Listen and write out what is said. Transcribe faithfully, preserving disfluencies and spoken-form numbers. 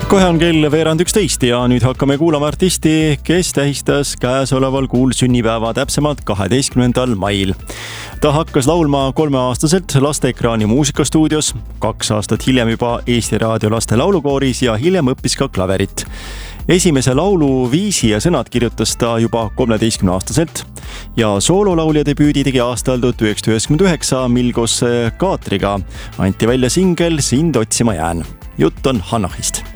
Kohe on kell veerand üksteist ja nüüd hakkame kuulama artisti, kes tähistas käesoleval kuul sünnipäeva, täpsemalt kaheteistkümnendal mail. Ta hakkas laulma kolmeaastaselt lasteekraani muusikastuudios, kaks aastat hiljem juba Eesti Raadio laste laulukooris ja hiljem õppis ka klaverit. Esimese laulu viisi ja sõnad kirjutas ta juba kolmeteistkümneaastaselt ja soololaulja debüüdi tegi aastal tuhat üheksasada üheksakümmend üheksa, mil koos Kaatriga anti välja singel Sind otsima jään. Jutt on Hannahist.